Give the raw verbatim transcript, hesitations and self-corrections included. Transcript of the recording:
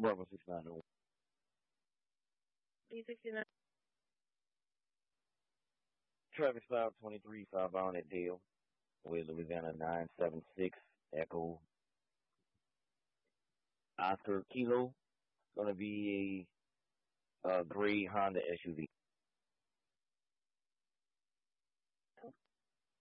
Bravo six nine oh. B sixty-nine. Traffic stop twenty-three southbound at Dale with Louisiana nine seven six Echo Oscar Kilo. Going to be a uh, gray Honda S U V.